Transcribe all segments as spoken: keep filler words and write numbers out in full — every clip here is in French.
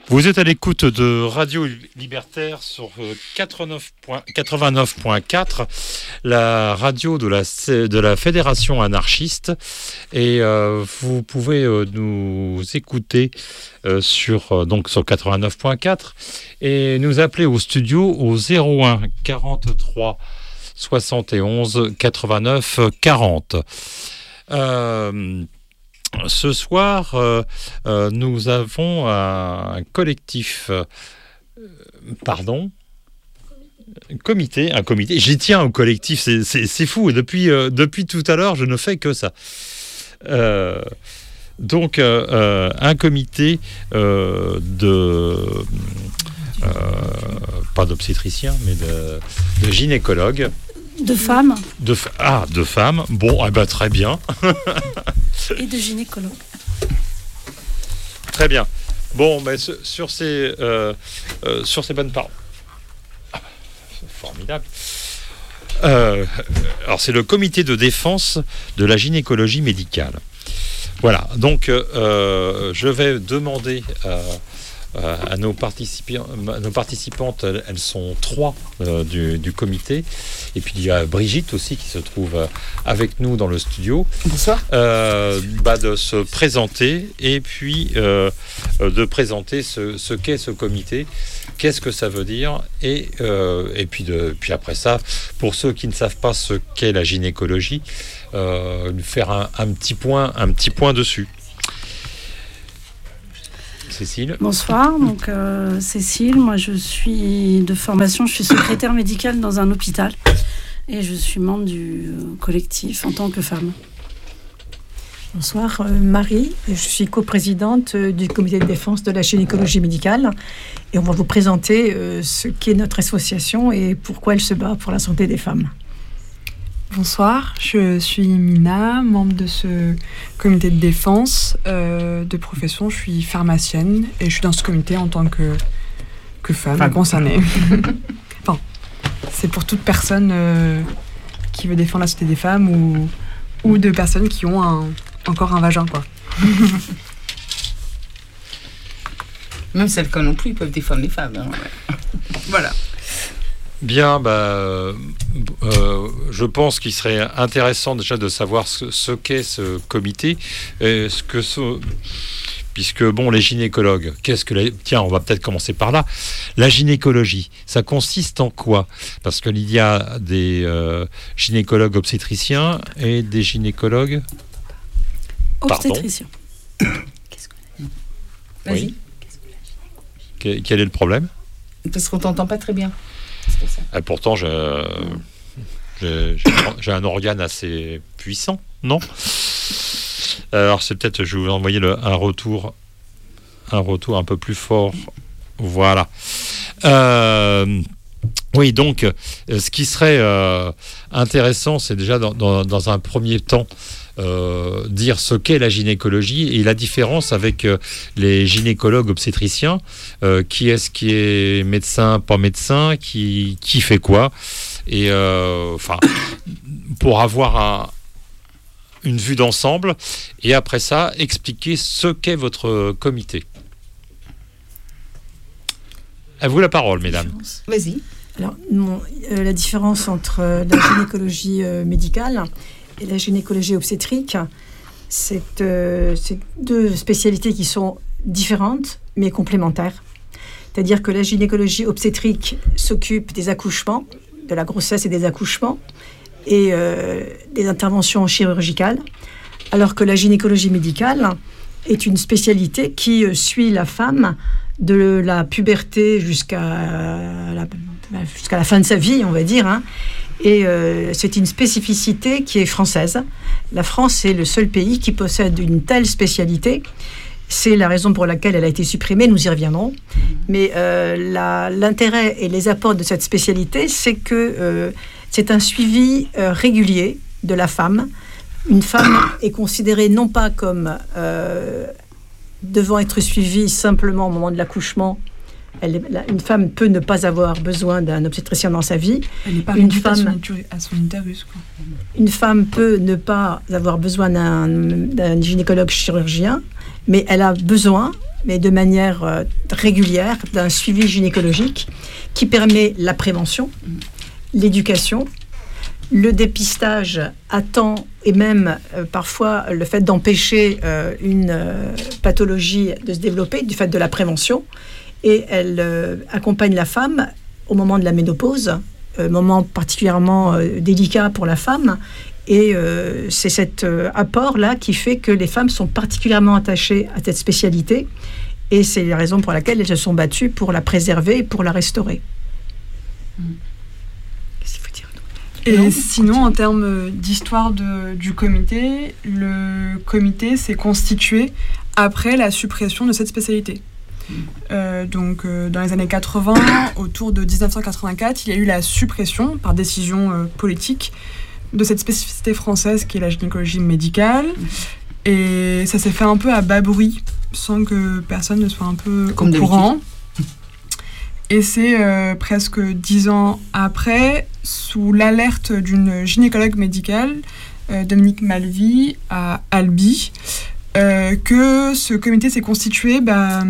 Vous êtes à l'écoute de Radio Libertaire sur quatre-vingt-neuf point quatre, la radio de la, de la Fédération anarchiste. Et euh, vous pouvez euh, nous écouter euh, sur, euh, donc sur quatre-vingt-neuf point quatre et nous appeler au studio au zéro un quarante-trois soixante et onze quatre-vingt-neuf quarante. Euh, Ce soir, euh, euh, nous avons un collectif, euh, pardon, un comité, un comité. J'y tiens au collectif, c'est, c'est, c'est fou. Et depuis, euh, depuis tout à l'heure, je ne fais que ça. Euh, donc, euh, euh, un comité euh, de, euh, pas d'obstétriciens, mais de, de gynécologues. De femmes. De, ah, de femmes. Bon, eh ben, très bien. Et de gynécologues. Très bien. Bon, mais ben, sur ces euh, euh, sur ces bonnes paroles. Ah, c'est formidable. Euh, alors, c'est le comité de défense de la gynécologie médicale. Voilà. Donc, euh, je vais demander à, à nos participants, nos participantes. Elles sont trois euh, du, du comité. Et puis, il y a Brigitte aussi qui se trouve avec nous dans le studio. Bonsoir. Euh, bah de se présenter et puis euh, de présenter ce, ce qu'est ce comité, qu'est-ce que ça veut dire, et, euh, et puis, de, puis après ça, pour ceux qui ne savent pas ce qu'est la gynécologie, euh, faire un, un, petit point, un petit point dessus. Cécile. Bonsoir, donc euh, Cécile, moi je suis de formation, je suis secrétaire médicale dans un hôpital et je suis membre du collectif en tant que femme. Bonsoir, euh, Marie, je suis coprésidente euh, du comité de défense de la gynécologie médicale et on va vous présenter euh, ce qu'est notre association et pourquoi elle se bat pour la santé des femmes. Bonsoir, je suis Mina, membre de ce comité de défense. Euh, de profession, je suis pharmacienne et je suis dans ce comité en tant que, que femme enfin, concernée. Enfin, c'est pour toute personne euh, qui veut défendre la santé des femmes ou, ou de personnes qui ont un, encore un vagin, quoi. Même celles qui n'ont plus, ils peuvent défendre les femmes. Hein. Voilà. Bien, bah, euh, je pense qu'il serait intéressant déjà de savoir ce, ce qu'est ce comité, et ce que ce, puisque bon, les gynécologues, qu'est-ce que les, tiens, on va peut-être commencer par là. La gynécologie, ça consiste en quoi? Parce qu'il y a des euh, gynécologues obstétriciens et des gynécologues obstétriciens. Qu'est-ce que la... Vas-y. Oui. Qu'est-ce que Quel est le problème? Parce qu'on t'entend pas très bien. Et pourtant, je, je, j'ai, j'ai un organe assez puissant, non? Alors, c'est peut-être, je vais vous envoyer le, un retour, un retour un peu plus fort. Voilà. Euh, oui, donc, ce qui serait euh, intéressant, c'est déjà dans, dans, dans un premier temps Euh, dire ce qu'est la gynécologie et la différence avec euh, les gynécologues obstétriciens. Euh, qui est-ce qui est médecin, pas médecin, qui, qui fait quoi, et enfin euh, pour avoir un, une vue d'ensemble, et après ça expliquer ce qu'est votre comité. À vous la parole, mesdames. Vas-y. Alors, non, euh, la différence entre euh, la gynécologie euh, médicale et la gynécologie obstétrique, c'est, euh, c'est deux spécialités qui sont différentes, mais complémentaires. C'est-à-dire que la gynécologie obstétrique s'occupe des accouchements, de la grossesse et des accouchements, et euh, des interventions chirurgicales, alors que la gynécologie médicale est une spécialité qui euh, suit la femme de la puberté jusqu'à la, jusqu'à la fin de sa vie, on va dire, hein. Et euh, c'est une spécificité qui est française. La France est le seul pays qui possède une telle spécialité. C'est la raison pour laquelle elle a été supprimée, nous y reviendrons. Mais euh, la, l'intérêt et les apports de cette spécialité, c'est que euh, c'est un suivi euh, régulier de la femme. Une femme est considérée non pas comme euh, devant être suivie simplement au moment de l'accouchement. Elle, une femme peut ne pas avoir besoin d'un obstétricien dans sa vie. Elle n'est pas une femme, femme, à son utérus, quoi. Une femme peut ne pas avoir besoin d'un, d'un gynécologue chirurgien, mais elle a besoin mais de manière euh, régulière, d'un suivi gynécologique qui permet la prévention, l'éducation, le dépistage à temps et même euh, parfois le fait d'empêcher euh, une euh, pathologie de se développer du fait de la prévention. Et elle euh, accompagne la femme au moment de la ménopause, euh, moment particulièrement euh, délicat pour la femme. Et euh, c'est cet euh, apport-là qui fait que les femmes sont particulièrement attachées à cette spécialité. Et c'est la raison pour laquelle elles se sont battues pour la préserver et pour la restaurer. Mmh. Qu'est-ce qu'il faut dire ? Et non, sinon, en termes d'histoire de, du comité, le comité s'est constitué après la suppression de cette spécialité. Euh, donc, euh, dans les années quatre-vingts, autour de dix-neuf cent quatre-vingt-quatre, il y a eu la suppression, par décision euh, politique, de cette spécificité française qui est la gynécologie médicale. Et ça s'est fait un peu à bas bruit, sans que personne ne soit un peu Comme au courant. Et c'est euh, presque dix ans après, sous l'alerte d'une gynécologue médicale, euh, Dominique Malvy, à Albi, euh, que ce comité s'est constitué bah,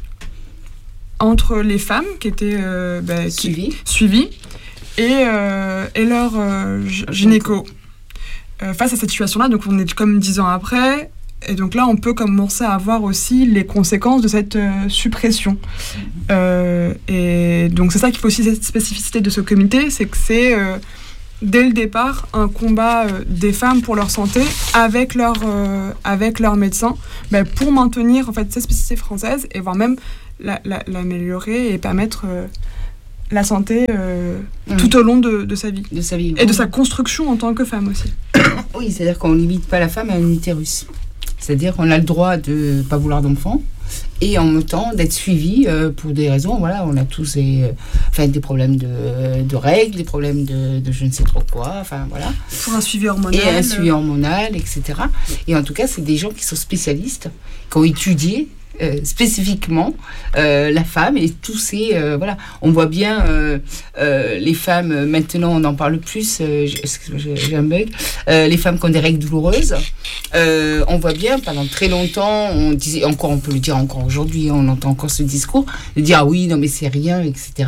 entre les femmes qui étaient euh, bah, Suivies. qui, suivies et, euh, et leur euh, gynéco. Euh, face à cette situation-là, donc on est comme dix ans après, et donc là on peut commencer à voir aussi les conséquences de cette euh, suppression. Euh, et donc c'est ça qui fait aussi cette spécificité de ce comité, c'est que c'est euh, dès le départ un combat euh, des femmes pour leur santé avec leur, euh, avec leurs médecins, bah, pour maintenir en fait cette spécificité française et voire même la, la, l'améliorer et permettre euh, la santé euh, mmh. tout au long de, de sa vie. De sa vie. Et de sa construction en tant que femme aussi. Oui, c'est-à-dire qu'on ne limite pas la femme à un utérus. C'est-à-dire qu'on a le droit de ne pas vouloir d'enfant et en même temps d'être suivi euh, pour des raisons. Voilà, on a tous des, euh, enfin, des problèmes de, de règles, des problèmes de, de je ne sais trop quoi. Enfin, voilà. Pour un suivi hormonal. Et un suivi hormonal, et cetera. Et en tout cas, c'est des gens qui sont spécialistes, qui ont étudié Euh, spécifiquement euh, la femme et tous ces euh, voilà, on voit bien euh, euh, les femmes euh, maintenant on en parle plus euh, j'ai, j'ai un bug euh, les femmes qui ont des règles douloureuses euh, on voit bien pendant très longtemps on disait encore on peut le dire encore aujourd'hui on entend encore ce discours de dire ah oui non mais c'est rien etc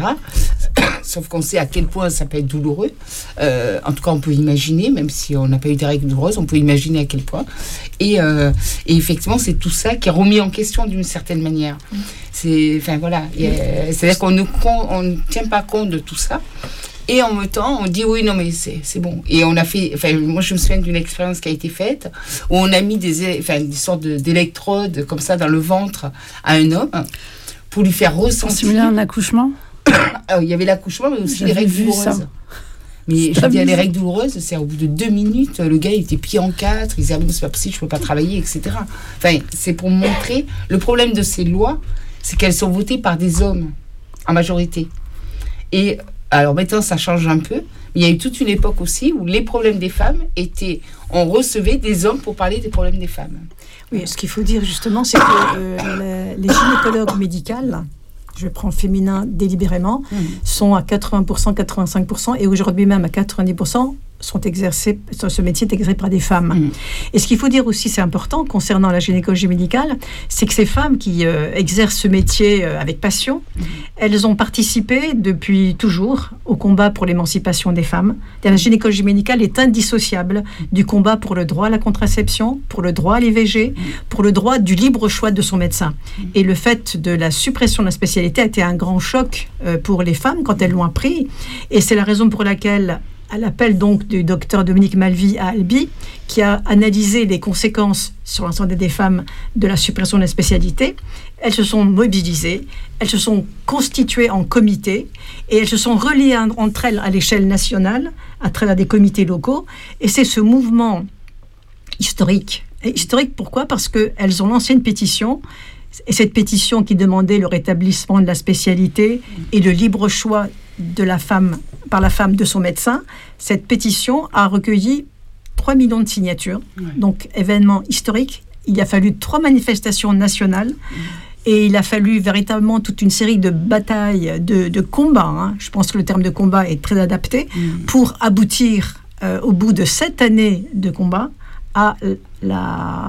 sauf qu'on sait à quel point ça peut être douloureux euh, en tout cas on peut imaginer même si on n'a pas eu des règles douloureuses on peut imaginer à quel point et, euh, et effectivement c'est tout ça qui est remis en question d'une certaine manière. C'est, enfin voilà, a, c'est-à-dire qu'on ne, on ne tient pas compte de tout ça. Et en même temps, on dit oui, non mais c'est, c'est bon. Et on a fait, enfin moi je me souviens d'une expérience qui a été faite où on a mis des, enfin, des sortes de, d'électrodes comme ça dans le ventre à un homme pour lui faire ressentir. Pour simuler un accouchement. Alors, il y avait l'accouchement, mais aussi J'avais les règles vu douloureuses. ça. Mais je veux dire, les règles douloureuses, c'est au bout de deux minutes, le gars il était plié en quatre, il disait ah non, c'est pas possible, je peux pas travailler, et cetera. Enfin, c'est pour montrer. Le problème de ces lois, c'est qu'elles sont votées par des hommes, en majorité. Et alors maintenant, ça change un peu. Mais il y a eu toute une époque aussi où les problèmes des femmes étaient. On recevait des hommes pour parler des problèmes des femmes. Oui, ce qu'il faut dire justement, c'est que euh, les, les gynécologues médicales, je prends féminin délibérément, mmh. sont à quatre-vingts pour cent, quatre-vingt-cinq pour cent et aujourd'hui même à quatre-vingt-dix pour cent sont exercés, ce métier est exercé par des femmes. Mmh. Et ce qu'il faut dire aussi, c'est important concernant la gynécologie médicale, c'est que ces femmes qui euh, exercent ce métier euh, avec passion, mmh. elles ont participé depuis toujours au combat pour l'émancipation des femmes. La gynécologie médicale est indissociable du combat pour le droit à la contraception, pour le droit à l'I V G, mmh. pour le droit du libre choix de son médecin. Mmh. Et le fait de la suppression de la spécialité a été un grand choc euh, pour les femmes quand elles l'ont appris. Et c'est la raison pour laquelle à l'appel donc du docteur Dominique Malvy à Albi, qui a analysé les conséquences sur la santé des femmes de la suppression de la spécialité. Elles se sont mobilisées, elles se sont constituées en comités et elles se sont reliées entre elles à l'échelle nationale, à travers des comités locaux. Et c'est ce mouvement historique. Et historique pourquoi ? Parce qu'elles ont lancé une pétition. Et cette pétition qui demandait le rétablissement de la spécialité et le libre choix de la femme, par la femme de son médecin, cette pétition a recueilli trois millions de signatures. Ouais. Donc, événement historique. Il a fallu trois manifestations nationales mmh. et il a fallu véritablement toute une série de batailles, de, de combats. Hein. Je pense que le terme de combat est très adapté mmh. pour aboutir, euh, au bout de sept années de combat, à la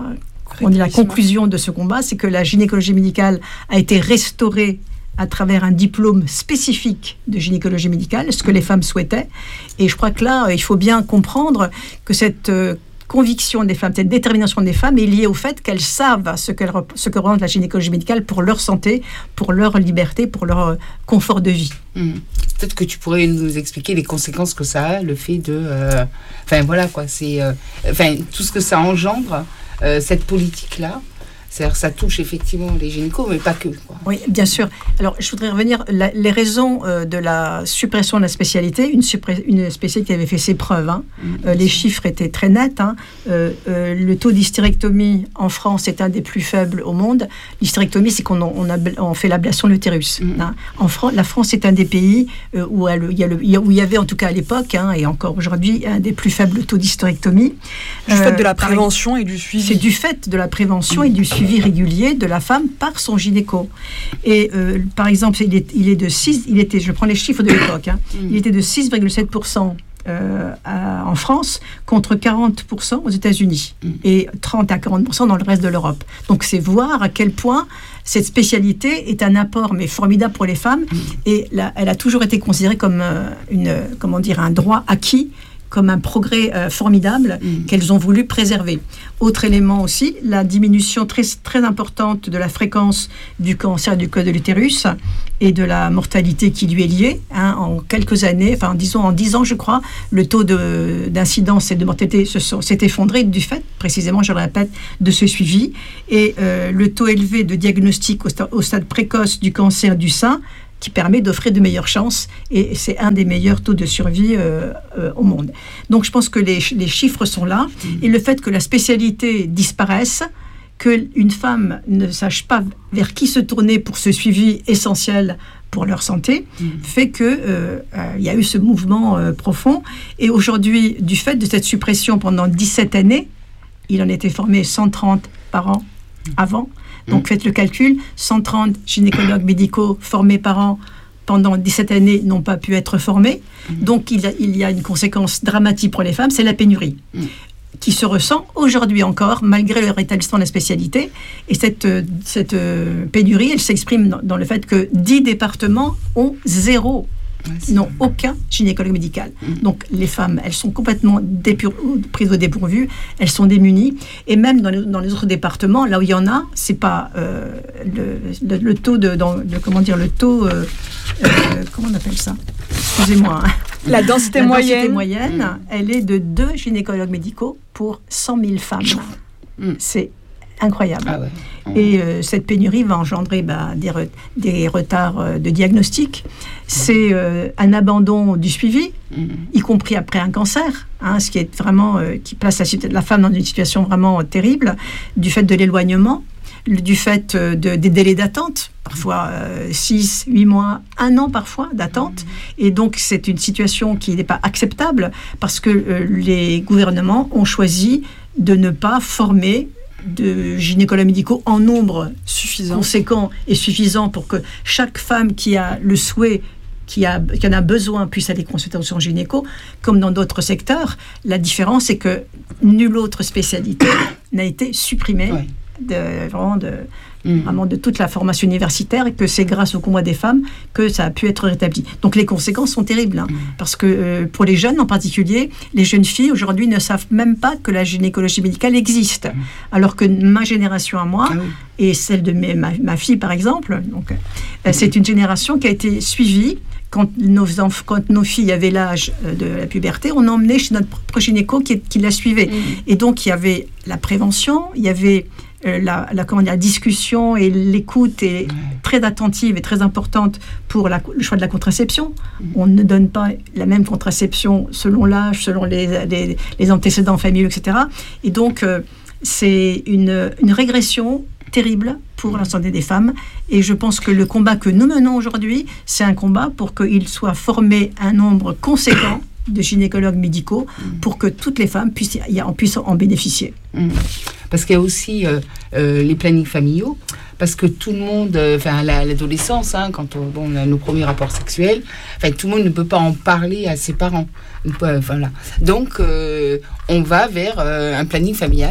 on dit la conclusion de ce combat, c'est que la gynécologie médicale a été restaurée à travers un diplôme spécifique de gynécologie médicale, ce que les femmes souhaitaient. Et je crois que là, il faut bien comprendre que cette euh, conviction des femmes, cette détermination des femmes est liée au fait qu'elles savent ce, qu'elles, ce que représente la gynécologie médicale pour leur santé, pour leur liberté, pour leur euh, confort de vie. Mmh. Peut-être que tu pourrais nous expliquer les conséquences que ça a, le fait de... Euh, enfin, voilà, quoi, c'est... Euh, enfin, tout ce que ça engendre, euh, cette politique-là. C'est-à-dire ça touche effectivement les gynécos, mais pas que. Quoi. Oui, bien sûr. Alors, je voudrais revenir, la, les raisons euh, de la suppression de la spécialité, une, suppré- une spécialité qui avait fait ses preuves. Hein. Mmh, euh, les chiffres étaient très nets. Hein. Euh, euh, le taux d'hystérectomie en France est un des plus faibles au monde. L'hystérectomie, c'est qu'on on a, on fait l'ablation de l'utérus. Mmh. Hein. En France, la France est un des pays euh, où, elle, il y a le, où il y avait, en tout cas à l'époque, hein, et encore aujourd'hui, un des plus faibles taux d'hystérectomie. Du euh, fait de la prévention pareil, et du suivi. C'est du fait de la prévention mmh. et du suivi régulier de la femme par son gynéco. Et euh, par exemple, il est, il est de six, il était, je prends les chiffres de l'époque, hein, mmh. il était de six virgule sept pour cent euh, à, en France contre quarante pour cent aux États-Unis mmh. et trente à quarante pour cent dans le reste de l'Europe. Donc c'est voir à quel point cette spécialité est un apport mais formidable pour les femmes mmh. et là, elle a toujours été considérée comme euh, une, comment dire, un droit acquis, comme un progrès euh, formidable mmh. qu'elles ont voulu préserver. Autre élément aussi, la diminution très, très importante de la fréquence du cancer du col de l'utérus et de la mortalité qui lui est liée. Hein, en quelques années, enfin disons en dix ans je crois, le taux de, d'incidence et de mortalité se sont, s'est effondré du fait, précisément je le répète, de ce suivi. Et euh, le taux élevé de diagnostic au, sta- au stade précoce du cancer du sein qui permet d'offrir de meilleures chances et c'est un des meilleurs taux de survie euh, euh, au monde. Donc je pense que les, les chiffres sont là mmh. et le fait que la spécialité disparaisse, qu'une femme ne sache pas vers qui se tourner pour ce suivi essentiel pour leur santé, mmh. fait qu'il euh, euh, y a eu ce mouvement euh, profond et aujourd'hui, du fait de cette suppression pendant dix-sept années, il en était formé cent trente par an avant. Donc, faites le calcul, cent trente gynécologues médicaux formés par an pendant dix-sept années n'ont pas pu être formés. Donc, il y a, il y a une conséquence dramatique pour les femmes, c'est la pénurie, qui se ressent aujourd'hui encore, malgré le rétablissement de la spécialité. Et cette, cette pénurie, elle s'exprime dans, dans le fait que dix départements ont zéro, ouais, n'ont aucun gynécologue médical. Mmh. Donc, les femmes, elles sont complètement dépur- prises au dépourvu, elles sont démunies. Et même dans les, dans les autres départements, là où il y en a, c'est pas euh, le, le, le taux de, dans, de, comment dire, le taux, euh, euh, comment on appelle ça ? Excusez-moi. Hein. La densité La moyenne. densité moyenne, mmh. elle est de deux gynécologues médicaux pour cent mille femmes. Mmh. C'est incroyable. Ah ouais. Mmh. Et euh, cette pénurie va engendrer bah, des, re- des retards euh, de diagnostic. Mmh. C'est euh, un abandon du suivi, mmh. y compris après un cancer, hein, ce qui est vraiment euh, qui place la, la femme dans une situation vraiment euh, terrible, du fait de l'éloignement, du fait euh, de, des délais d'attente, parfois six, euh, huit mois, un an parfois d'attente. Mmh. Et donc, c'est une situation qui n'est pas acceptable parce que euh, les gouvernements ont choisi de ne pas former de gynécologues médicaux en nombre suffisant, conséquent et suffisant pour que chaque femme qui a le souhait, qui, a, qui en a besoin, puisse aller consulter son gynéco, comme dans d'autres secteurs. La différence, c'est que nulle autre spécialité n'a été supprimée. Ouais. De, vraiment, de, mmh. vraiment de toute la formation universitaire et que c'est grâce au combat des femmes que ça a pu être rétabli. Donc les conséquences sont terribles hein, mmh. parce que euh, pour les jeunes en particulier, les jeunes filles aujourd'hui ne savent même pas que la gynécologie médicale existe, mmh. alors que ma génération à moi ah oui. et celle de mes, ma, ma fille par exemple, donc, euh, mmh. c'est une génération qui a été suivie. Quand nos, enf- quand nos filles avaient l'âge de la puberté, on emmenait chez notre propre gynéco qui, qui la suivait. Mmh. Et donc, il y avait la prévention, il y avait euh, la, la, comment dire, la discussion et l'écoute est mmh. très attentive et très importante pour la, le choix de la contraception. Mmh. On ne donne pas la même contraception selon l'âge, selon les, les, les antécédents familiaux, et cetera. Et donc, euh, c'est une, une régression terrible pour la santé des femmes et je pense que le combat que nous menons aujourd'hui, c'est un combat pour qu'il soit formé un nombre conséquent de gynécologues médicaux pour que toutes les femmes puissent, en, puissent en bénéficier. Mmh. Parce qu'il y a aussi euh, euh, les plannings familiaux, parce que tout le monde, enfin euh, l'adolescence, hein, quand on, bon, on a nos premiers rapports sexuels, tout le monde ne peut pas en parler à ses parents. Euh, voilà. Donc, euh, on va vers euh, un planning familial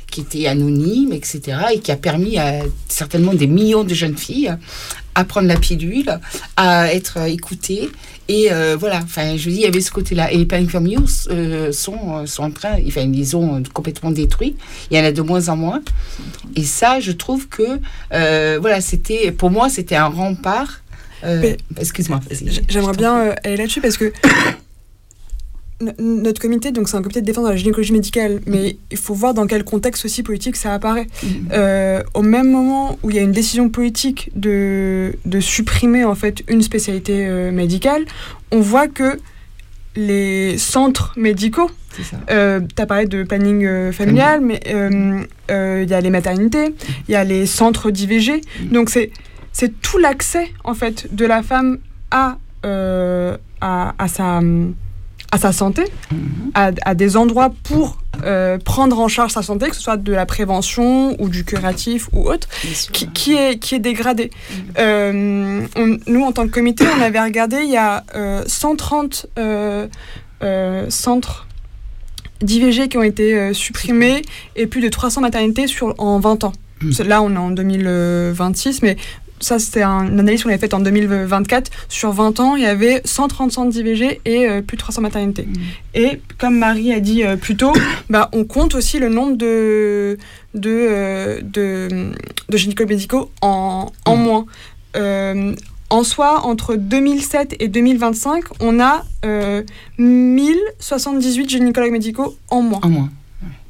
qui était anonyme, et cetera, et qui a permis à certainement des millions de jeunes filles à prendre la pilule, à être écoutées. Et euh, voilà, enfin, je dis, il y avait ce côté-là. Et les planning familiaux euh, sont, sont en train, enfin, ils les ont complètement détruits. Il y en a de moins en moins. Et ça, je trouve que, euh, voilà, c'était, pour moi, c'était un rempart. Euh, Mais, excuse-moi. Vas-y, j'aimerais bien euh, aller là-dessus parce que notre comité, donc c'est un comité de défense de la gynécologie médicale, mais il faut voir dans quel contexte aussi politique ça apparaît. Mmh. Euh, au même moment où il y a une décision politique de, de supprimer en fait une spécialité euh, médicale, on voit que les centres médicaux, euh, tu as parlé de planning euh, familial, mmh. mais il euh, euh, y a les maternités, il y a les centres d'I V G, mmh. donc c'est, c'est tout l'accès en fait de la femme à, euh, à, à sa... à sa santé, mmh. à, à des endroits pour euh, prendre en charge sa santé, que ce soit de la prévention ou du curatif ou autre, qui, qui, est, qui est dégradé. Mmh. Euh, on, nous, en tant que comité, on avait regardé, il y a euh, cent trente euh, euh, centres d'I V G qui ont été euh, supprimés et plus de trois cents maternités sur, en vingt ans. Mmh. Là, on est en deux mille vingt-six, mais ça, c'était un, une analyse qu'on avait faite en deux mille vingt-quatre. Sur vingt ans, il y avait cent trente centres d'I V G et euh, plus de trois cents maternités. Mmh. Et comme Marie a dit euh, plus tôt, bah, on compte aussi le nombre de, de, euh, de, de gynécologues médicaux en, en mmh. moins. Euh, en soi, entre deux mille sept et deux mille vingt-cinq, on a euh, mille soixante-dix-huit gynécologues médicaux en moins. En moins.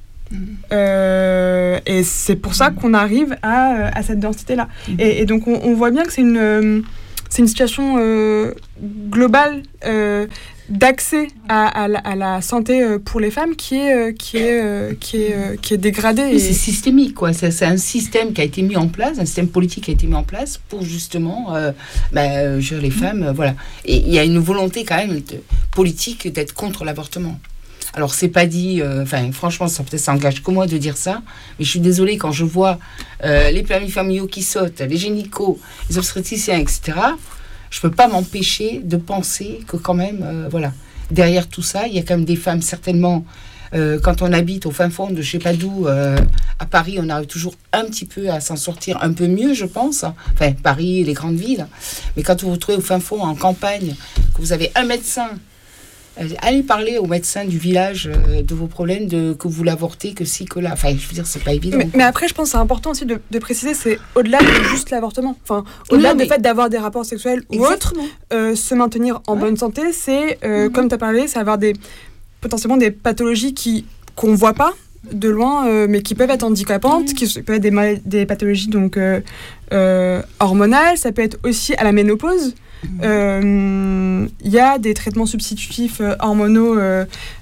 Euh, et c'est pour ça qu'on arrive à, à cette densité-là. Mmh. Et, et donc on, on voit bien que c'est une, c'est une situation euh, globale euh, d'accès à, à, la, à la santé pour les femmes qui est, qui est, qui est, qui est dégradée. Et... C'est systémique, quoi. C'est, c'est un système qui a été mis en place, un système politique qui a été mis en place pour justement euh, bah, gérer les femmes. Euh, voilà. Et il y a une volonté quand même de, politique d'être contre l'avortement. Alors, c'est pas dit, enfin, euh, franchement, ça peut-être ça engage que moi de dire ça, mais je suis désolée quand je vois euh, les plannings familiaux qui sautent, les gynécos, les obstétriciens, et cetera. Je peux pas m'empêcher de penser que quand même, euh, voilà, derrière tout ça, il y a quand même des femmes, certainement, euh, quand on habite au fin fond de je sais pas d'où, euh, à Paris, on arrive toujours un petit peu à s'en sortir un peu mieux, je pense. Enfin, Paris, les grandes villes. Mais quand vous vous trouvez au fin fond, en campagne, que vous avez un médecin, allez parler au médecin du village euh, de vos problèmes, de, que vous l'avortez, que si, que là. Enfin, je veux dire, c'est pas évident. Mais, mais après, je pense que c'est important aussi de, de préciser, c'est au-delà de juste l'avortement. Enfin, au-delà du fait d'avoir des rapports sexuels ou autre, euh, se maintenir en ouais. bonne santé, c'est, euh, mmh. comme tu as parlé, c'est avoir des, potentiellement des pathologies qui, qu'on ne voit pas de loin, euh, mais qui peuvent être handicapantes, mmh. qui peuvent être des, mal- des pathologies donc, euh, euh, hormonales, ça peut être aussi à la ménopause. Il euh, y a des traitements substitutifs euh, hormonaux euh,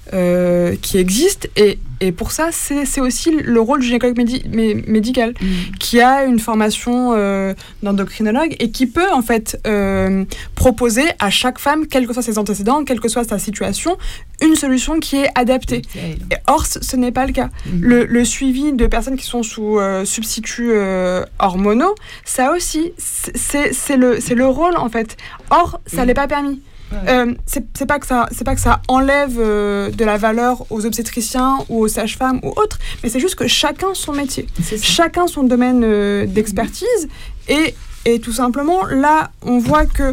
euh, qui existent et, et pour ça c'est, c'est aussi le rôle du gynécologue médi- mé- médical mmh. qui a une formation euh, d'endocrinologue et qui peut en fait euh, proposer à chaque femme, quels que soient ses antécédents, quelle que soit sa situation, une solution qui est adaptée. Et or ce, ce n'est pas le cas. Mmh. Le, le suivi de personnes qui sont sous euh, substituts euh, hormonaux, ça aussi c'est, c'est, le, c'est le rôle en fait. Or, ça mmh. l'est pas permis. Ouais. Euh, c'est, c'est pas que ça, c'est pas que ça enlève euh, de la valeur aux obstétriciens ou aux sages-femmes ou autres, mais c'est juste que chacun son métier, chacun son domaine euh, d'expertise, mmh. et, et tout simplement là, on voit que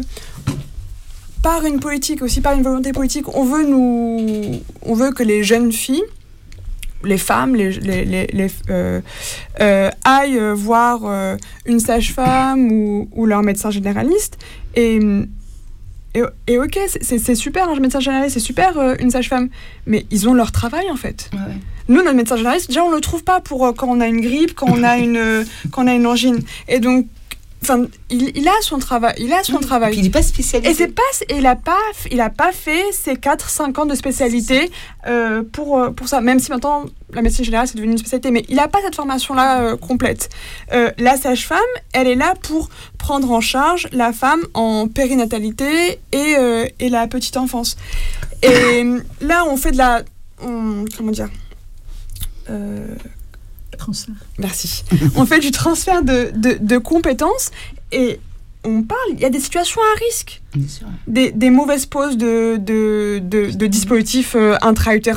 par une politique aussi, par une volonté politique, on veut nous, on veut que les jeunes filles, les femmes, les, les, les, les euh, euh, aillent voir euh, une sage-femme ou, ou leur médecin généraliste. Et, et, et ok, c'est, c'est super, un médecin généraliste, c'est super euh, une sage-femme, mais ils ont leur travail en fait. Ouais. Nous, notre médecin généraliste, déjà on ne le trouve pas pour euh, quand on a une grippe, quand on a une, euh, quand on a une angine. Et donc, Enfin, il, il a son travail. Il a son mmh. travail. Et puis il n'est pas spécialisé. Et c'est pas, il n'a pas, il a pas fait ses quatre cinq ans de spécialité euh, pour, pour ça. Même si maintenant, la médecine générale, c'est devenu une spécialité. Mais il n'a pas cette formation-là euh, complète. Euh, la sage-femme, elle est là pour prendre en charge la femme en périnatalité et, euh, et la petite enfance. Et là, on fait de la... On, comment dire euh, Transfert. Merci. On fait du transfert de, de, de compétences et on parle, il y a des situations à risque. Bien sûr. Des, des mauvaises poses de, de, de, de dispositifs euh, intra-utérins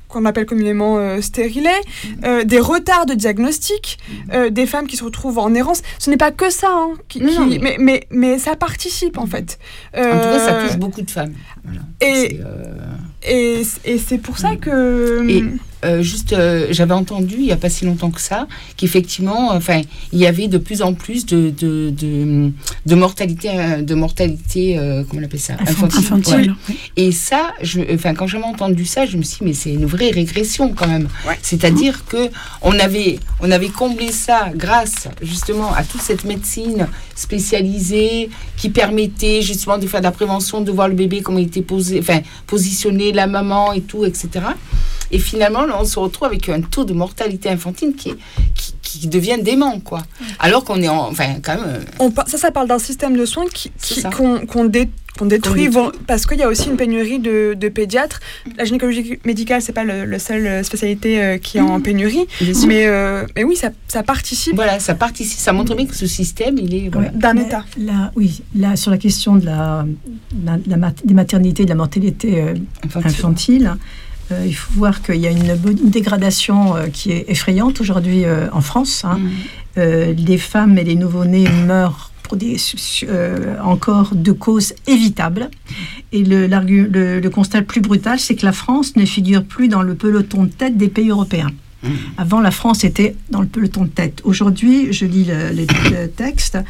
qu'on appelle communément euh, stérilées, euh, des retards de diagnostic, euh, des femmes qui se retrouvent en errance. Ce n'est pas que ça, hein, qui, non, qui, mais... Mais, mais, mais ça participe en fait. Euh, en tout cas, ça touche beaucoup de femmes. Voilà. Et, euh... et, et c'est pour ça que... Et... Euh, juste, euh, j'avais entendu il n'y a pas si longtemps que ça qu'effectivement, enfin, il y avait de plus en plus de de, de, de mortalité, de mortalité, euh, comment on appelle ça, infantile. infantile. Ouais. Et ça, je, enfin, quand j'avais entendu ça, je me suis dit mais c'est une vraie régression quand même. Ouais. C'est-à-dire que on avait on avait comblé ça grâce justement à toute cette médecine spécialisée qui permettait justement de faire de la prévention, de voir le bébé comment il était posé, enfin positionné, la maman et tout, et cetera. Et finalement, là, on se retrouve avec un taux de mortalité infantile qui, qui, qui devient dément, quoi. Alors qu'on est en... Enfin, quand même... On, ça, ça parle d'un système de soins qui, qui, qu'on, qu'on, dé, qu'on détruit, qu'on détruit. Parce qu'il y a aussi une pénurie de, de pédiatres. La gynécologie médicale, c'est pas le, le seule spécialité euh, qui est mmh. en pénurie. Mais, euh, mais oui, ça, ça participe. Voilà, ça participe. Ça montre bien que ce système, il est... Voilà. Ouais, d'un état. Là, oui, là, sur la question de la, la, la mat- des maternités, de la mortalité euh, infantile, infantile Euh, il faut voir qu'il y a une, une dégradation euh, qui est effrayante aujourd'hui euh, en France. Hein. Mmh. Euh, les femmes et les nouveau-nés meurent pour des, euh, encore de causes évitables. Et le, le, le constat le plus brutal, c'est que la France ne figure plus dans le peloton de tête des pays européens. Mmh. Avant, la France était dans le peloton de tête. Aujourd'hui, je lis le, le, le texte,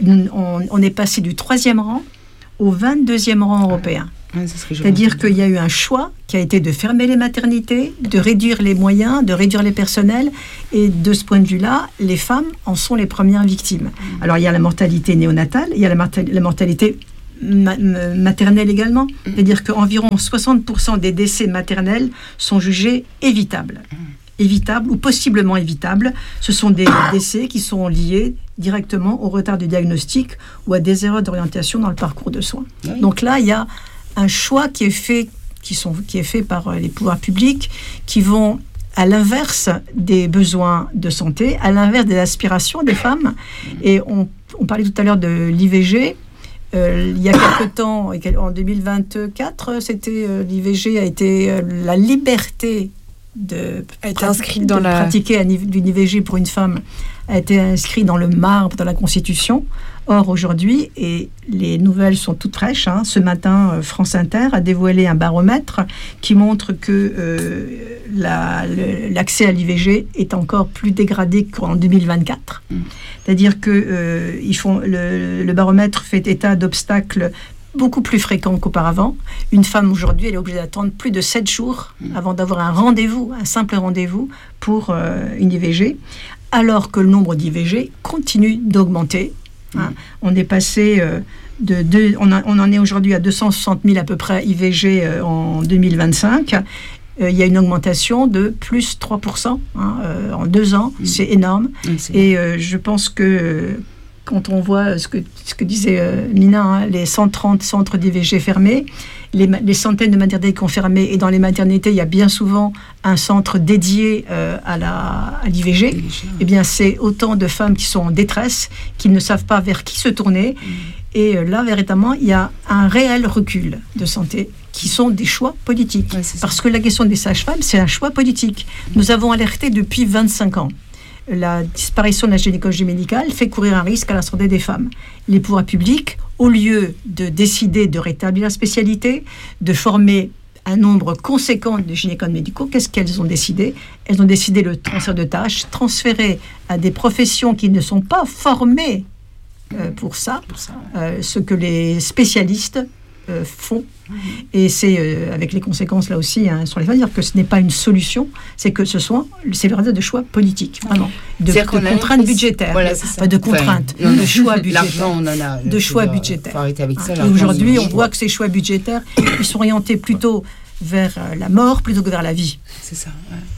on, on est passé du troisième rang au vingt-deuxième rang européen. Ouais, c'est ce que C'est-à-dire qu'il y a eu un choix qui a été de fermer les maternités, de réduire les moyens, de réduire les personnels. Et de ce point de vue-là, les femmes en sont les premières victimes. Mmh. Alors, il y a la mortalité néonatale, il y a la, mortali- la mortalité ma- maternelle également. Mmh. C'est-à-dire qu'environ soixante pour cent des décès maternels sont jugés évitables. Mmh. Évitables ou possiblement évitables. Ce sont des décès qui sont liés directement au retard du diagnostic ou à des erreurs d'orientation dans le parcours de soins. Oui. Donc là, il y a un choix qui est fait, qui sont, qui est fait par les pouvoirs publics, qui vont à l'inverse des besoins de santé, à l'inverse des aspirations des femmes. Et on, on parlait tout à l'heure de l'I V G. Euh, il y a quelque temps, en deux mille vingt-quatre, c'était euh, l'I V G a été euh, la liberté de, a été inscrite dans de la... pratiquer un, une I V G pour une femme a été inscrit dans le marbre, dans la Constitution. Or, aujourd'hui, et les nouvelles sont toutes fraîches, hein, ce matin, euh, France Inter a dévoilé un baromètre qui montre que euh, la, le, l'accès à l'I V G est encore plus dégradé qu'en deux mille vingt-quatre. Mmh. C'est-à-dire que euh, ils font, le, le baromètre fait état d'obstacles beaucoup plus fréquents qu'auparavant. Une femme, aujourd'hui, elle est obligée d'attendre plus de sept jours mmh. avant d'avoir un rendez-vous, un simple rendez-vous pour euh, une I V G, alors que le nombre d'I V G continue d'augmenter. Hein. On est passé euh, de deux, on, a, on en est aujourd'hui à deux cent soixante mille à peu près I V G euh, en deux mille vingt-cinq. Euh, il y a une augmentation de plus trois pour cent hein, euh, en deux ans. Mmh. C'est énorme. Mmh, c'est Et euh, je pense que euh, quand on voit ce que, ce que disait euh, Mina, hein, les cent trente centres d'I V G fermés, les, les centaines de maternités qui ont fermé, et dans les maternités, il y a bien souvent un centre dédié euh, à, la, à l'I V G, eh bien, c'est autant de femmes qui sont en détresse, qui ne savent pas vers qui se tourner. Mmh. Et euh, là, véritablement, il y a un réel recul de santé qui sont des choix politiques. Ouais, parce que la question des sages-femmes, c'est un choix politique. Mmh. Nous avons alerté depuis vingt-cinq ans. La disparition de la gynécologie médicale fait courir un risque à la santé des femmes. Les pouvoirs publics, au lieu de décider de rétablir la spécialité, de former un nombre conséquent de gynécologues médicaux, qu'est-ce qu'elles ont décidé ? Elles ont décidé le transfert de tâches, transférer à des professions qui ne sont pas formées euh, pour ça, pour ça ouais. euh, ce que les spécialistes euh, font. Et c'est euh, avec les conséquences là aussi hein, sur les femmes, dire que ce n'est pas une solution, c'est que ce soit c'est le résultat de choix politiques, vraiment, de, de contraintes budgétaires, voilà, pas de contraintes, enfin, de choix budgétaires, on en a, de choix budgétaires. Avec ça, et aujourd'hui, on voit que ces choix budgétaires, ils sont orientés plutôt vers la mort plutôt que vers la vie. C'est ça. Ouais.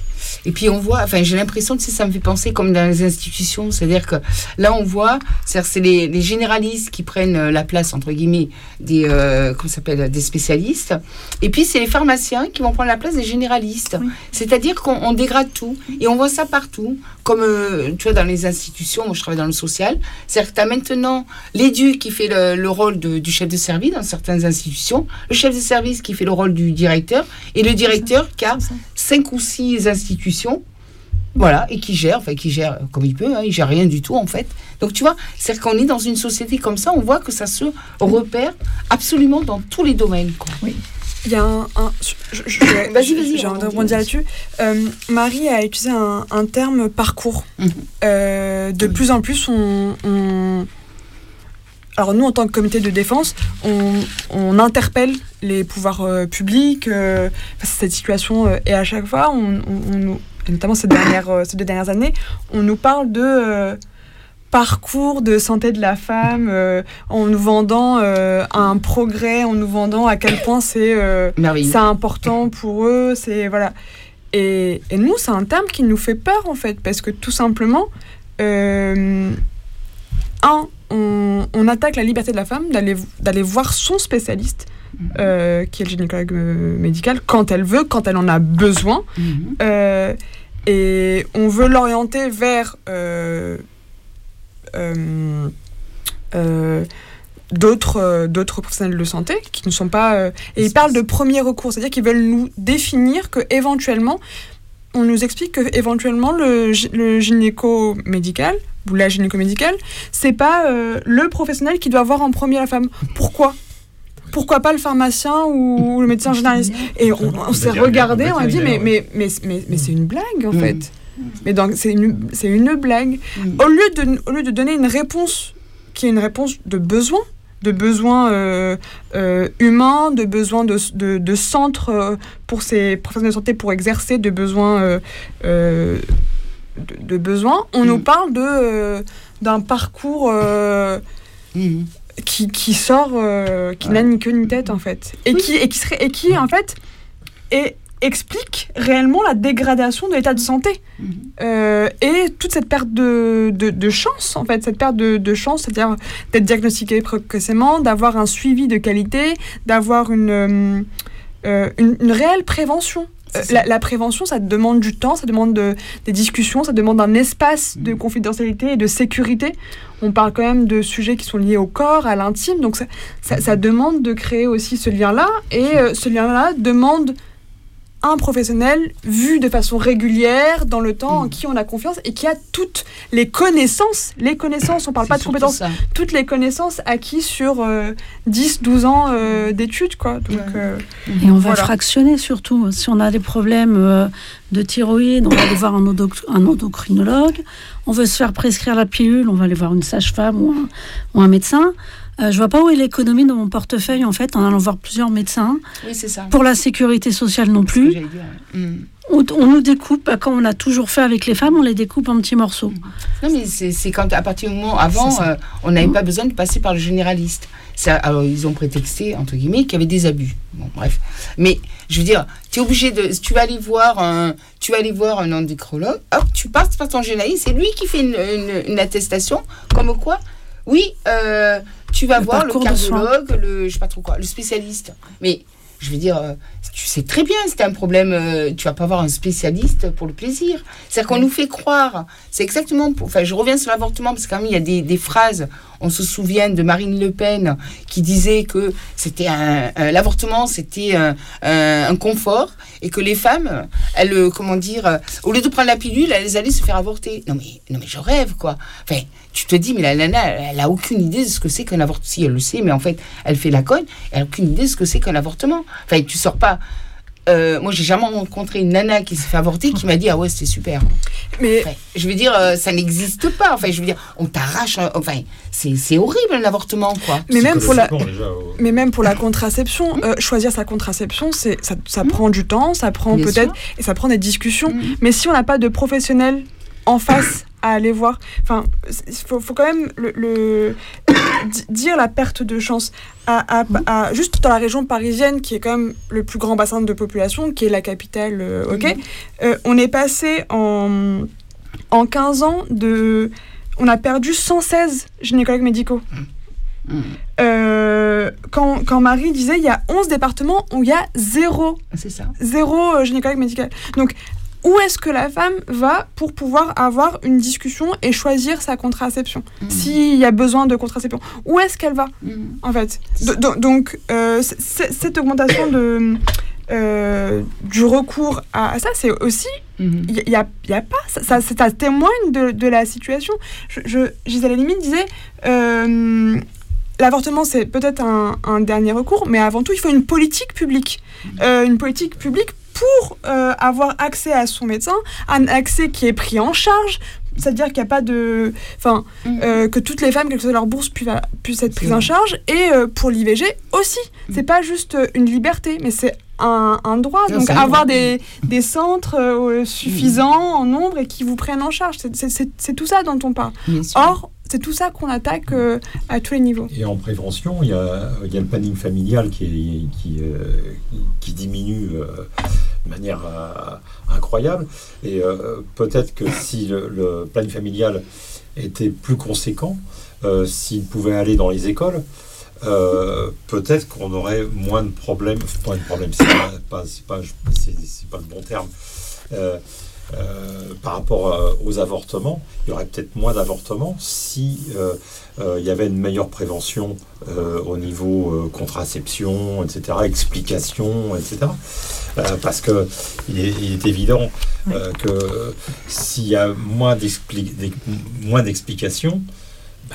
Et puis on voit, enfin j'ai l'impression, tu sais, ça me fait penser comme dans les institutions, c'est-à-dire que là on voit, c'est-à-dire c'est les, les généralistes qui prennent la place entre guillemets des, euh, comment ça s'appelle, des spécialistes, et puis c'est les pharmaciens qui vont prendre la place des généralistes. Oui. C'est-à-dire qu'on on dégrade tout, et on voit ça partout, comme euh, tu vois dans les institutions. Moi je travaille dans le social, c'est-à-dire que tu as maintenant l'éduc qui fait le, le rôle de, du chef de service dans certaines institutions, le chef de service qui fait le rôle du directeur, et le directeur qui a cinq ou six institutions, voilà, et qui gère, enfin qui gère comme il peut, hein, il gère rien du tout en fait. Donc tu vois, c'est qu'on est dans une société comme ça, on voit que ça se repère absolument dans tous les domaines, quoi. Oui. Il y a un, un je, je, je, vas-y, vas-y, j'ai envie de rebondir là-dessus. Euh, Marie a utilisé un, un terme parcours. Mmh. Euh, de oui. plus en plus, on, on alors nous, en tant que comité de défense, on, on interpelle les pouvoirs euh, publics euh, face à cette situation, euh, et à chaque fois, on, on, on nous, notamment ces, dernières, euh, ces deux dernières années, on nous parle de euh, parcours de santé de la femme, euh, en nous vendant euh, un progrès, en nous vendant à quel point c'est, euh, c'est important pour eux, c'est, voilà. Et, et nous, c'est un terme qui nous fait peur, en fait, parce que tout simplement, euh, un, On, on attaque la liberté de la femme d'aller, d'aller voir son spécialiste, euh, qui est le gynécologue euh, médical, quand elle veut, quand elle en a besoin. Mmh. Euh, et on veut l'orienter vers euh, euh, euh, d'autres, euh, d'autres professionnels de santé qui ne sont pas... Euh, et ils parlent de premier recours, c'est-à-dire qu'ils veulent nous définir qu'éventuellement, on nous explique qu'éventuellement, le, le gynéco-médical... ou la gynéco-médicale, c'est pas euh, le professionnel qui doit voir en premier la femme. Pourquoi ? Pourquoi pas le pharmacien ou le médecin généraliste ? Et on, on s'est regardé, on a dit, mais, mais, mais, mais, mais c'est une blague, en fait. Mais donc, c'est une, c'est une blague. Au lieu, de, au lieu de donner une réponse qui est une réponse de besoin, de besoins euh, euh, humains, de besoins de, de, de centres euh, pour ces professionnels de santé pour exercer, de besoins... Euh, euh, De, de besoin, on mmh. nous parle de, euh, d'un parcours euh, mmh. qui, qui sort, euh, qui ouais. n'a ni queue ni tête en fait, et, oui. qui, et, qui, serait, et qui en fait et, explique réellement la dégradation de l'état de santé mmh. euh, et toute cette perte de, de, de chance en fait, cette perte de, de chance, c'est-à-dire d'être diagnostiqué précocement, d'avoir un suivi de qualité, d'avoir une, euh, une, une réelle prévention. La, la prévention, ça demande du temps, ça demande de, des discussions, ça demande un espace de confidentialité et de sécurité. On parle quand même de sujets qui sont liés au corps, à l'intime, donc ça, ça, ça demande de créer aussi ce lien-là, et euh, ce lien-là demande un professionnel vu de façon régulière, dans le temps, mmh. en qui on a confiance et qui a toutes les connaissances, les connaissances, on parle pas de compétences, ça. Toutes les connaissances acquises sur euh, dix, douze ans euh, d'études, quoi. Donc, ouais. euh, et on va voilà. fractionner surtout. Si on a des problèmes euh, de thyroïde, on va aller voir un, endoc- un endocrinologue. On veut se faire prescrire la pilule, on va aller voir une sage-femme ou un, ou un médecin. Euh, je vois pas où est l'économie de mon portefeuille, en fait, en allant voir plusieurs médecins. Oui, c'est ça. Pour la sécurité sociale non plus. C'est ce que j'allais dire. Mm. On, on nous découpe, comme on a toujours fait avec les femmes, on les découpe en petits morceaux. Non, mais c'est, c'est quand, à partir du moment, avant, euh, on n'avait mm. pas besoin de passer par le généraliste. Ça, alors, ils ont prétexté, entre guillemets, qu'il y avait des abus. Bon, bref. Mais, je veux dire, tu es obligé de... Tu vas aller voir un, tu vas aller voir un endocrinologue, hop, tu passes par ton généraliste, c'est lui qui fait une, une, une attestation, comme quoi, oui, euh, tu vas le voir le cardiologue, le, je sais pas trop quoi, le spécialiste. Mais, je veux dire, euh, tu sais très bien, c'est un problème, euh, tu vas pas voir un spécialiste pour le plaisir. C'est-à-dire qu'on nous fait croire, c'est exactement, pour, enfin, je reviens sur l'avortement, parce que quand même, il y a des, des phrases, on se souvient de Marine Le Pen, qui disait que c'était un, un, l'avortement, c'était un, un, un confort, et que les femmes, elles, comment dire, euh, au lieu de prendre la pilule, elles allaient se faire avorter. Non mais, non mais je rêve, quoi. Enfin, tu te dis, mais la nana, elle a aucune idée de ce que c'est qu'un avortement. Si, elle le sait, mais en fait, elle fait la conne, elle a aucune idée de ce que c'est qu'un avortement. Enfin, tu sors pas... Euh, moi, j'ai jamais rencontré une nana qui s'est fait avorter qui m'a dit « Ah ouais, c'était super ». Mais... Enfin, je veux dire, euh, ça n'existe pas. Enfin, je veux dire, on t'arrache... Un... Enfin, c'est, c'est horrible, un avortement, quoi. Mais même, pour la... Déjà, ouais. Mais même pour la contraception, euh, choisir sa contraception, c'est, ça, ça mmh. prend du temps, ça prend Bien peut-être... sûr. Et ça prend des discussions. Mmh. Mais si on n'a pas de professionnels en face à aller voir... Enfin, il faut, faut quand même... le, le... d- dire la perte de chance à, à, à, juste dans la région parisienne, qui est quand même le plus grand bassin de population, qui est la capitale, euh, ok, mmh. euh, on est passé en, en quinze ans de... On a perdu cent seize gynécologues médicaux. Mmh. Euh, quand, quand Marie disait, il y a onze départements où il y a zéro, c'est ça. zéro euh, gynécologue médical. Donc, où est-ce que la femme va pour pouvoir avoir une discussion et choisir sa contraception, mmh. s'il y a besoin de contraception? Où est-ce qu'elle va, mmh. en fait? Do- do- Donc, euh, c- c- cette augmentation de, euh, du recours à, à ça, c'est aussi... Il mmh. n'y a, y a pas... Ça, ça, ça témoigne de, de la situation. Je, je, Gisèle Halimi disait... Euh, l'avortement, c'est peut-être un, un dernier recours, mais avant tout, il faut une politique publique. Euh, une politique publique pour euh, avoir accès à son médecin, un accès qui est pris en charge, c'est-à-dire qu'il n'y a pas de... Enfin, mmh. euh, que toutes les femmes, quelle que soit leur bourse, puissent, puissent être prises mmh. en charge. Et euh, pour l'I V G aussi. Mmh. C'est pas juste une liberté, mais c'est un, un droit. Non, donc avoir des, des centres euh, suffisants mmh. en nombre et qui vous prennent en charge. C'est, c'est, c'est, c'est tout ça dont on parle. Or, c'est tout ça qu'on attaque euh, à tous les niveaux. Et en prévention, il y a, il y a le planning familial qui, est, qui, euh, qui diminue euh, de manière euh, incroyable. Et euh, peut-être que si le, le planning familial était plus conséquent, euh, s'il pouvait aller dans les écoles, euh, peut-être qu'on aurait moins de problèmes. Moins de problèmes, c'est pas, pas, c'est pas, c'est, c'est pas le bon terme. Euh, Euh, par rapport euh, aux avortements, il y aurait peut-être moins d'avortements si euh, euh, il y avait une meilleure prévention euh, au niveau euh, contraception, et cetera, explication, et cetera. Euh, parce que il est, il est évident euh, que s'il y a moins, d'expli- moins d'explications, bah,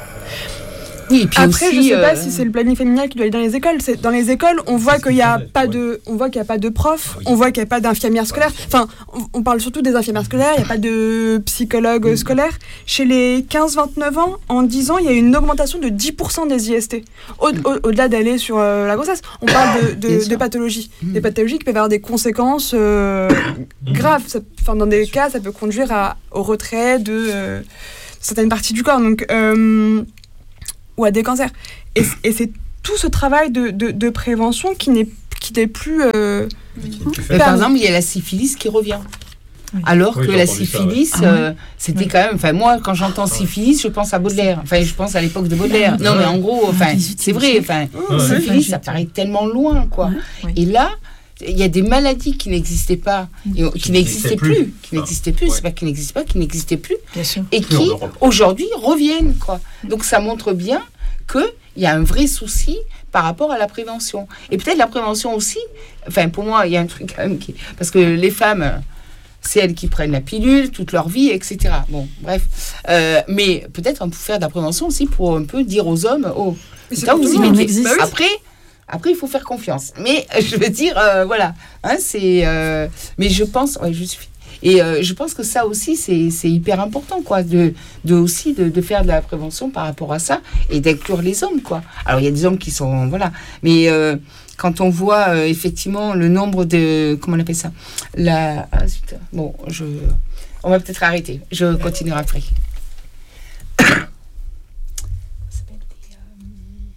oui, et puis après, aussi, je ne sais euh... pas si c'est le planning familial qui doit aller dans les écoles. C'est, dans les écoles, on voit qu'il n'y a pas de, on voit qu'il y a pas de profs, oui. on voit qu'il n'y a pas d'infirmières scolaires. Enfin, on, on parle surtout des infirmières scolaires. Il n'y a pas de psychologues oui. scolaires. Chez les quinze vingt-neuf ans, en dix ans, il y a une augmentation de dix pour cent des I S T. Au, au, au-delà d'aller sur euh, la grossesse, on parle de, de, de pathologies, mmh. des pathologies qui peuvent avoir des conséquences euh, mmh. graves. Ça, enfin, dans des cas, ça peut conduire à, au retrait de euh, certaines parties du corps. Donc euh, ou à des cancers. Et, et c'est tout ce travail de, de, de prévention qui n'est, qui n'est plus... Euh, Mais par exemple, il y a la syphilis qui revient. Oui. Alors oui, que la syphilis, ça, ouais. euh, c'était oui. quand même... Enfin, moi, quand j'entends syphilis, je pense à Baudelaire. Enfin, je pense à l'époque de Baudelaire. Non, mais en gros, enfin, c'est vrai. Enfin, ouais. syphilis, ça paraît tellement loin, quoi. Ouais. Et là... Il y a des maladies qui n'existaient pas, et, qui, qui n'existaient plus, plus, qui n'existaient plus, ouais. c'est pas qu'ils n'existaient pas, qui n'existaient plus, et qui aujourd'hui reviennent, quoi. Donc ça montre bien qu'il y a un vrai souci par rapport à la prévention. Et peut-être la prévention aussi, enfin pour moi, il y a un truc quand même qui... Parce que les femmes, c'est elles qui prennent la pilule toute leur vie, et cetera. Bon, bref. Euh, mais peut-être on peut faire de la prévention aussi pour un peu dire aux hommes, oh, putain, vous y mettez. Bah, après... Après, il faut faire confiance. Mais je veux dire, euh, voilà, hein, c'est. Euh, mais je pense, ouais, je suis. Et euh, je pense que ça aussi, c'est, c'est hyper important, quoi, de, de aussi de, de faire de la prévention par rapport à ça et d'inclure les hommes, quoi. Alors, il y a des hommes qui sont, voilà, mais euh, quand on voit euh, effectivement le nombre de, comment on appelle ça, la. Ah, zut, bon, je. On va peut-être arrêter. Je continuerai après.